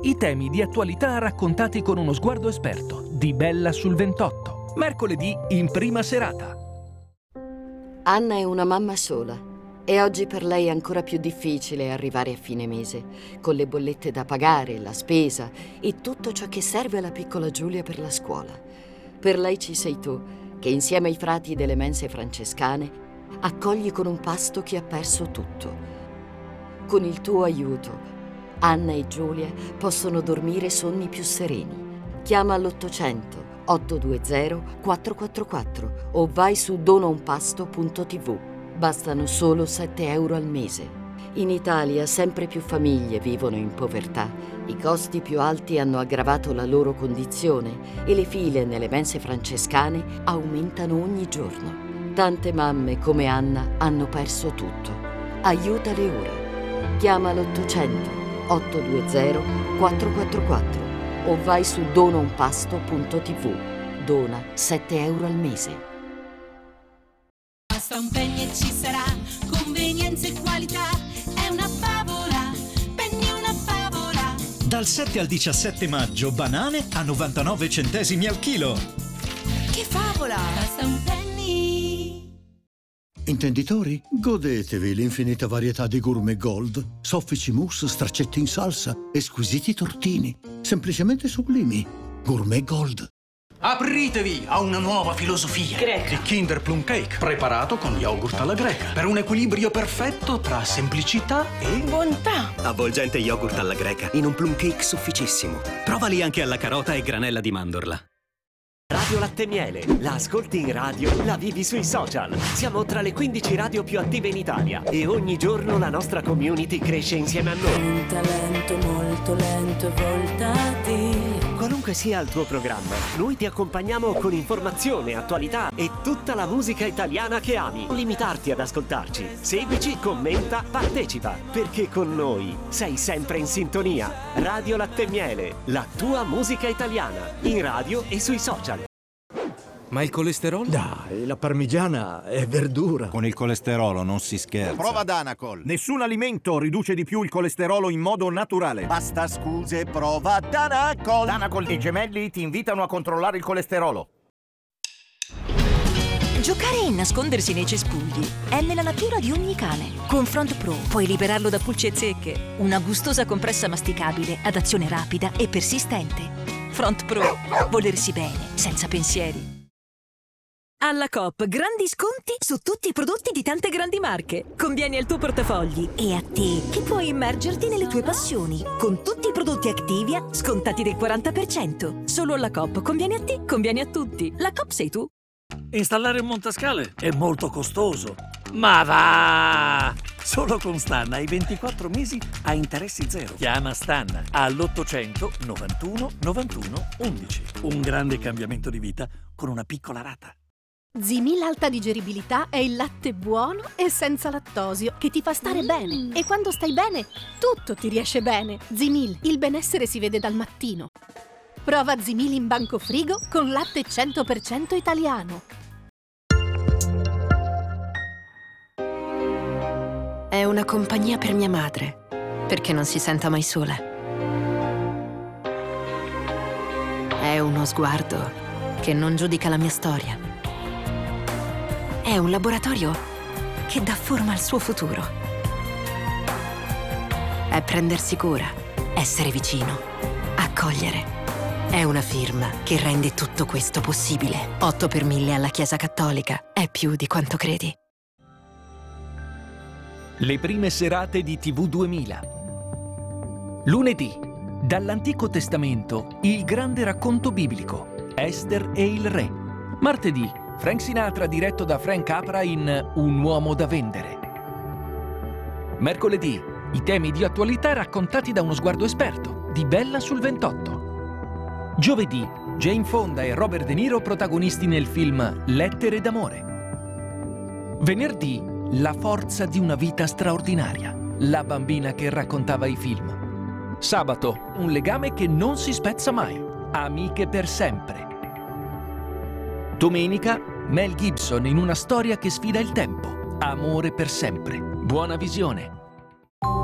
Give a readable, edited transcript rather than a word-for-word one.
i temi di attualità raccontati con uno sguardo esperto di Bella sul 28. Mercoledì in prima serata. Anna è una mamma sola e oggi per lei è ancora più difficile arrivare a fine mese, con le bollette da pagare, la spesa e tutto ciò che serve alla piccola Giulia per la scuola. Per lei ci sei tu, che insieme ai frati delle mense francescane accogli con un pasto chi ha perso tutto. Con il tuo aiuto, Anna e Giulia possono dormire sonni più sereni. Chiama all'800 820 444 o vai su donaunpasto.tv. Bastano solo 7 euro al mese. In Italia sempre più famiglie vivono in povertà. I costi più alti hanno aggravato la loro condizione e le file nelle mense francescane aumentano ogni giorno. Tante mamme come Anna hanno perso tutto. Aiutale ora. Chiama l'800 820 444 o vai su donaunpasto.tv. Dona 7 euro al mese. Basta un penny e ci sarà convenienza e qualità. È una favola, penny è una favola. Dal 7 al 17 maggio banane a 99 centesimi al chilo. Che favola! Basta un penny. Intenditori, godetevi l'infinita varietà di Gourmet Gold. Soffici mousse, straccetti in salsa, squisiti tortini. Semplicemente sublimi. Gourmet Gold. Apritevi a una nuova filosofia. Greca. Il Kinder Plum Cake, preparato con yogurt alla greca, per un equilibrio perfetto tra semplicità e bontà. Avvolgente yogurt alla greca, in un plum cake sufficissimo. Provali anche alla carota e granella di mandorla. Radio Latte Miele, la ascolti in radio, la vivi sui social. Siamo tra le 15 radio più attive in Italia e ogni giorno la nostra community cresce insieme a noi. Un talento molto lento e voltati. Qualunque sia il tuo programma, noi ti accompagniamo con informazione, attualità e tutta la musica italiana che ami. Non limitarti ad ascoltarci. Seguici, commenta, partecipa, perché con noi sei sempre in sintonia. Radio Latte Miele, la tua musica italiana, in radio e sui social. Ma il colesterolo? Dai, la parmigiana è verdura. Con il colesterolo non si scherza. Prova Danacol. Nessun alimento riduce di più il colesterolo in modo naturale. Basta scuse, prova Danacol. Danacol e Gemelli ti invitano a controllare il colesterolo. Giocare e nascondersi nei cespugli è nella natura di ogni cane. Con Front Pro puoi liberarlo da pulci e zecche. Una gustosa compressa masticabile ad azione rapida e persistente. Front Pro. Volersi bene, senza pensieri. Alla Coop, grandi sconti su tutti i prodotti di tante grandi marche. Convieni al tuo portafogli e a te, che puoi immergerti nelle tue passioni. Con tutti i prodotti Activia, scontati del 40%. Solo alla Coop. Convieni a te, convieni a tutti. La Coop sei tu. Installare un montascale è molto costoso. Ma va! Solo con Stanna hai 24 mesi a interessi zero. Chiama Stanna all'800 91 91 11. Un grande cambiamento di vita con una piccola rata. Zimil Alta Digeribilità è il latte buono e senza lattosio che ti fa stare bene. E quando stai bene, tutto ti riesce bene. Zimil, il benessere si vede dal mattino. Prova Zimil in banco frigo con latte 100% italiano. È una compagnia per mia madre, perché non si senta mai sola. È uno sguardo che non giudica la mia storia. È un laboratorio che dà forma al suo futuro. È prendersi cura, essere vicino, accogliere. È una firma che rende tutto questo possibile. 8 per 1000 alla Chiesa Cattolica. È più di quanto credi. Le prime serate di TV 2000. Lunedì, dall'Antico Testamento, il grande racconto biblico, Ester e il re. Martedì, Frank Sinatra diretto da Frank Capra in Un uomo da vendere. Mercoledì, i temi di attualità raccontati da uno sguardo esperto, di Bella sul 28. Giovedì, Jane Fonda e Robert De Niro protagonisti nel film Lettere d'amore. Venerdì, La forza di una vita straordinaria, la bambina che raccontava i film. Sabato, un legame che non si spezza mai, amiche per sempre. Domenica, Mel Gibson in una storia che sfida il tempo, amore per sempre. Buona visione.